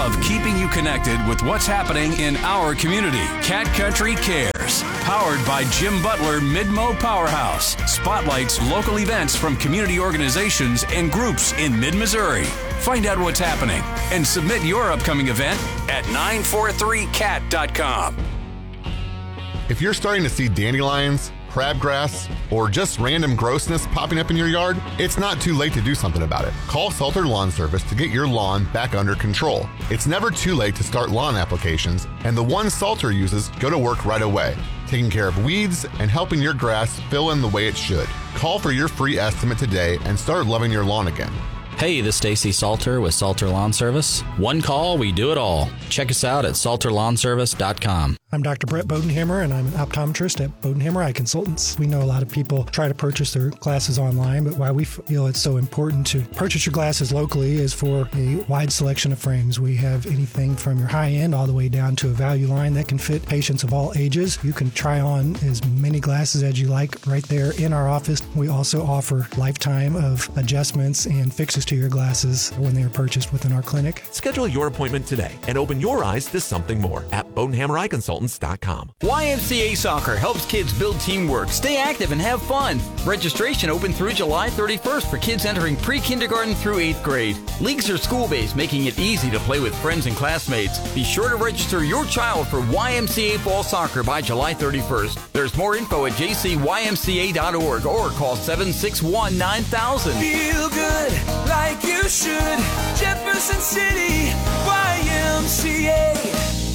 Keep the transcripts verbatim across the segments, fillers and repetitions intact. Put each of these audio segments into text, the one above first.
love keeping you connected with what's happening in our community. Cat Country Cares, powered by Jim Butler Mid-Mo Powerhouse, spotlights local events from community organizations and groups in mid-Missouri. Find out what's happening and submit your upcoming event at nine four three cat dot com. If you're starting to see dandelions, crabgrass, or just random grossness popping up in your yard, it's not too late to do something about it. Call Salter Lawn Service to get your lawn back under control. It's never too late to start lawn applications, and the ones Salter uses go to work right away, taking care of weeds and helping your grass fill in the way it should. Call for your free estimate today and start loving your lawn again. Hey, this is Stacy Salter with Salter Lawn Service. One call, we do it all. Check us out at salter lawn service dot com. I'm Doctor Brett Bodenhammer, and I'm an optometrist at Bodenhammer Eye Consultants. We know a lot of people try to purchase their glasses online, but why we feel it's so important to purchase your glasses locally is for a wide selection of frames. We have anything from your high-end all the way down to a value line that can fit patients of all ages. You can try on as many glasses as you like right there in our office. We also offer lifetime of adjustments and fixes to your glasses when they are purchased within our clinic. Schedule your appointment today and open your eyes to something more at Bodenhammer Eye Consultants dot com. Y M C A Soccer helps kids build teamwork, stay active, and have fun. Registration open through July thirty-first for kids entering pre-kindergarten through eighth grade. Leagues are school-based, making it easy to play with friends and classmates. Be sure to register your child for Y M C A Fall Soccer by July thirty-first. There's more info at j c y m c a dot org or call seven six one, nine thousand. Feel good like you should. Jefferson City, Y M C A.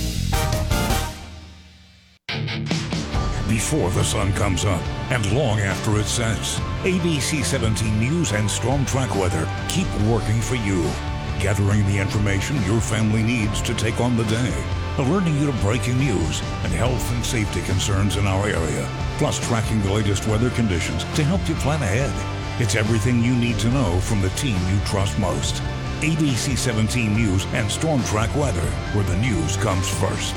Before the sun comes up and long after it sets, A B C seventeen News and Storm Track Weather keep working for you, gathering the information your family needs to take on the day, alerting you to breaking news and health and safety concerns in our area, plus tracking the latest weather conditions to help you plan ahead. It's everything you need to know from the team you trust most. A B C seventeen News and Storm Track Weather, where the news comes first.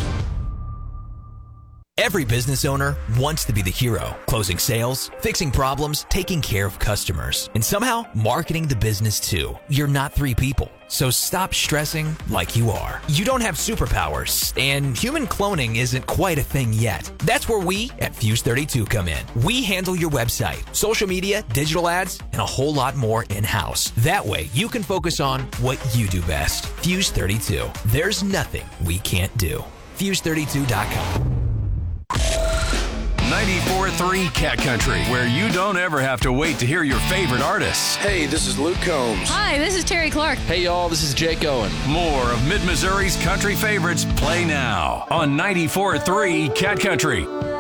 Every business owner wants to be the hero, closing sales, fixing problems, taking care of customers, and somehow marketing the business too. You're not three people, so stop stressing like you are. You don't have superpowers, and human cloning isn't quite a thing yet. That's where we at Fuse thirty-two come in. We handle your website, social media, digital ads, and a whole lot more in-house. That way, you can focus on what you do best. Fuse thirty-two. There's nothing we can't do. Fuse thirty-two dot com. ninety-four point three Cat Country, where you don't ever have to wait to hear your favorite artists. Hey, this is Luke Combs. Hi, this is Terry Clark. Hey, y'all, this is Jake Owen. More of Mid-Missouri's country favorites play now on ninety-four point three Cat Country.